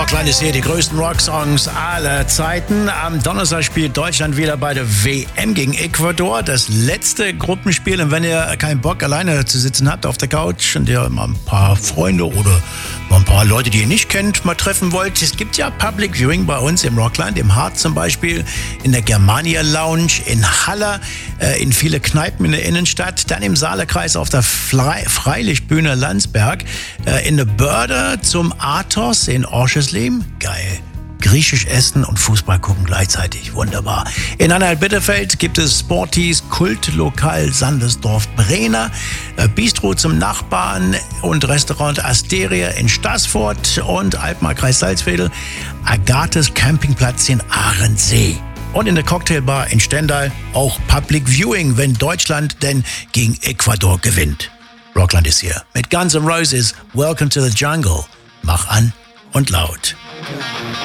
Rockland ist hier, die größten Rocksongs aller Zeiten. Am Donnerstag spielt Deutschland wieder bei der WM gegen Ecuador. Das letzte Gruppenspiel. Und wenn ihr keinen Bock, alleine zu sitzen habt auf der Couch und ihr mal ein paar Freunde oder mal ein paar Leute, die ihr nicht kennt, mal treffen wollt. Es gibt ja Public Viewing bei uns im Rockland, im Hart zum Beispiel, in der Germania Lounge, in Halle, in viele Kneipen in der Innenstadt, dann im Saalekreis auf der Freilichtbühne Landsberg, in der Börde zum Athos in Orchesleben. Geil. Griechisch essen und Fußball gucken gleichzeitig. Wunderbar. In Anhalt-Bitterfeld gibt es Sporties, Kultlokal Sandersdorf-Brenner, Bistro zum Nachbarn und Restaurant Asteria in Staßfurt und Altmark-Kreis Salzwedel, Agathes Campingplatz in Ahrensee. Und in der Cocktailbar in Stendal auch Public Viewing, wenn Deutschland denn gegen Ecuador gewinnt. Rockland ist hier mit Guns N' Roses, Welcome to the Jungle. Mach an und laut.